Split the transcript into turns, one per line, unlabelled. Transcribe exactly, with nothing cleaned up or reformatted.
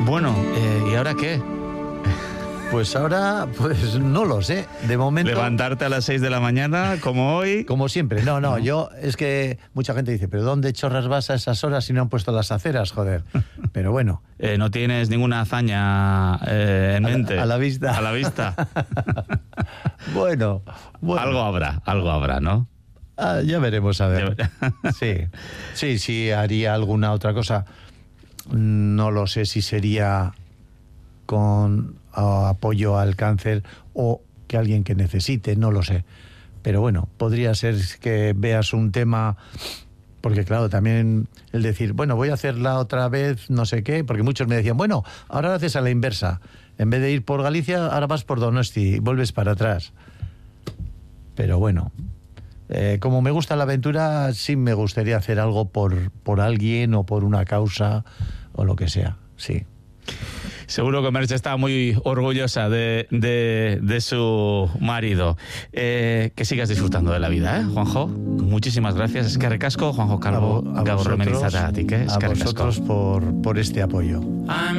Bueno, eh, ¿y ahora qué?
Pues ahora, pues no lo sé. De momento...
Levantarte a las seis de la mañana, como hoy.
Como siempre. No, no, yo... Es que mucha gente dice, ¿pero dónde chorras vas a esas horas si no han puesto las aceras, joder? Pero bueno.
Eh, ¿No tienes ninguna hazaña eh, en
a
mente?
La, a la vista.
A la vista.
bueno, bueno.
Algo habrá, algo habrá, ¿no?
Ah, ya veremos, a ver. Sí, sí, sí, haría alguna otra cosa. No lo sé si sería con uh, apoyo al cáncer o que alguien que necesite, no lo sé. Pero bueno, podría ser que veas un tema, porque claro, también el decir, bueno, voy a hacerla otra vez, no sé qué, porque muchos me decían, bueno, ahora lo haces a la inversa. En vez de ir por Galicia, ahora vas por Donosti y vuelves para atrás. Pero bueno, eh, como me gusta la aventura, sí me gustaría hacer algo por, por alguien o por una causa o lo que sea, sí.
Seguro que Merche está muy orgullosa de, de, de su marido. Eh, que sigas disfrutando de la vida, ¿eh, Juanjo? Muchísimas gracias. Es que recasco, Juanjo Calvo,
a, vo, a
Gabor
vosotros,
Remenizatik, ¿eh? Es
a
que
vosotros por, por este apoyo.